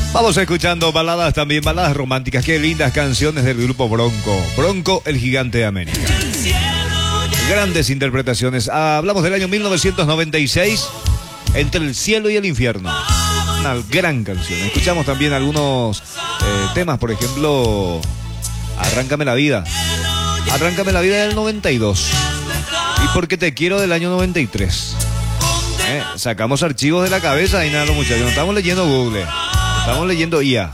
Vamos escuchando baladas, también baladas románticas. Qué lindas canciones del grupo Bronco. Bronco, el gigante de América. Grandes interpretaciones. Hablamos del año 1996, Entre el cielo y el infierno. Una gran canción. Escuchamos también algunos temas, por ejemplo, Arráncame la vida. Arráncame la vida del 92. Y Porque te quiero del año 93. Sacamos archivos de la cabeza y nada, los muchachos. No estamos leyendo Google. Estamos leyendo IA.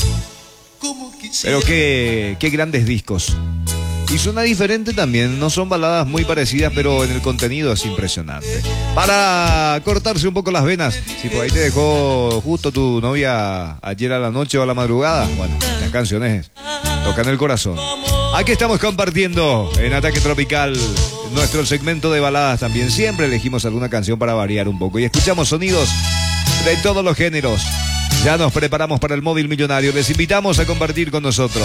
Pero qué grandes discos. Y suena diferente también. No son baladas muy parecidas, pero en el contenido es impresionante. Para cortarse un poco las venas, si por ahí te dejó justo tu novia ayer a la noche o a la madrugada, bueno, las canciones tocan el corazón. Aquí estamos compartiendo en Ataque Tropical nuestro segmento de baladas también. Siempre elegimos alguna canción para variar un poco y escuchamos sonidos de todos los géneros. Ya nos preparamos para el Móvil Millonario. Les invitamos a compartir con nosotros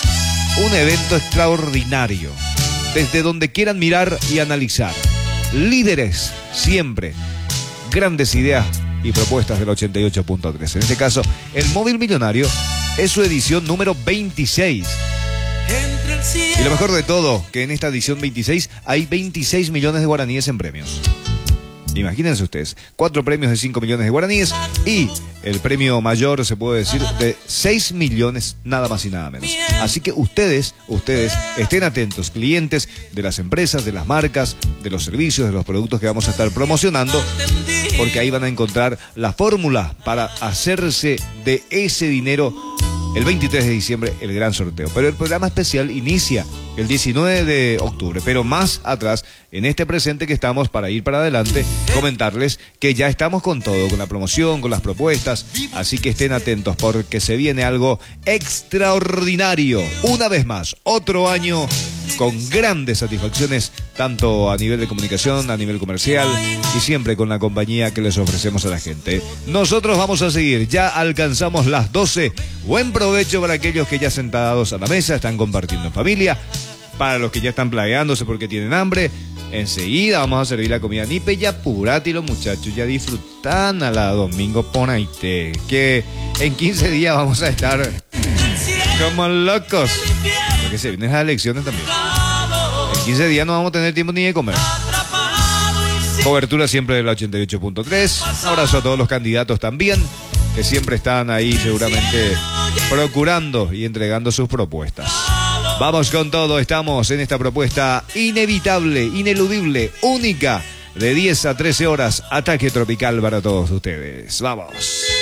un evento extraordinario, desde donde quieran mirar y analizar. Líderes, siempre. Grandes ideas y propuestas del 88.3. En este caso, el Móvil Millonario es su edición número 26. Y lo mejor de todo, que en esta edición 26 hay 26 millones de guaraníes en premios. Imagínense ustedes, 4 premios de 5 millones de guaraníes y el premio mayor, se puede decir, de 6 millones, nada más y nada menos. Así que ustedes estén atentos, clientes de las empresas, de las marcas, de los servicios, de los productos que vamos a estar promocionando, porque ahí van a encontrar la fórmula para hacerse de ese dinero. El 23 de diciembre, el gran sorteo. Pero el programa especial inicia el 19 de octubre. Pero más atrás, en este presente que estamos para ir para adelante, comentarles que ya estamos con todo, con la promoción, con las propuestas. Así que estén atentos porque se viene algo extraordinario. Una vez más, otro año con grandes satisfacciones, tanto a nivel de comunicación, a nivel comercial y siempre con la compañía que les ofrecemos a la gente. Nosotros vamos a seguir, ya alcanzamos las 12. Buen provecho para aquellos que ya sentados a la mesa están compartiendo en familia, para los que ya están plagueándose porque tienen hambre. Enseguida vamos a servir la comida nipe y apurate, y los muchachos ya disfrutan a la domingo ponaite, que en 15 días vamos a estar como locos, porque se vienen las elecciones también. En 15 días no vamos a tener tiempo ni de comer. Cobertura siempre del 88.3. Un abrazo a todos los candidatos también, que siempre están ahí seguramente procurando y entregando sus propuestas. Vamos con todo, estamos en esta propuesta inevitable, ineludible, única, de 10 a 13 horas, Ataque Tropical para todos ustedes. ¡Vamos!